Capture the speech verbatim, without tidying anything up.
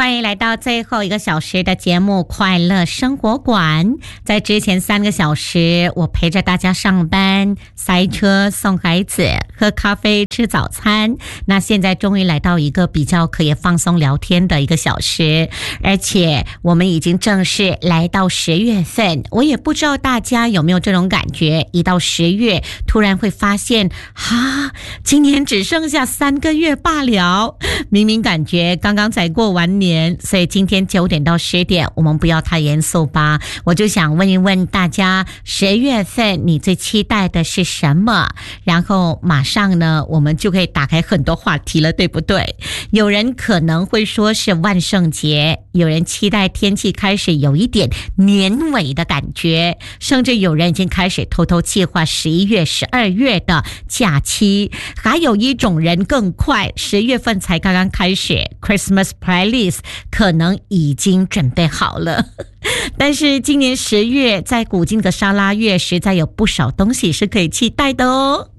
欢迎来到最后一个小时的节目快乐生活馆。在之前三个小时，我陪着大家上班、塞车、送孩子、喝咖啡、吃早餐。那现在终于来到一个比较可以放松聊天的一个小时，而且我们已经正式来到十月份。我也不知道大家有没有这种感觉，一到十月突然会发现，哈，今年只剩下三个月罢了。明明感觉刚刚才过完年，所以今天九点到十点我们不要太严肃吧。我就想问一问大家，十月份你最期待的是什么？然后马上呢我们就可以打开很多话题了，对不对？有人可能会说是万圣节，有人期待天气开始有一点年尾的感觉，甚至有人已经开始偷偷计划十一月十二月的假期。还有一种人更快，十月份才刚刚开始， Christmas playlist 可能已经准备好了。但是今年十月在古今的沙拉月实在有不少东西是可以期待的哦。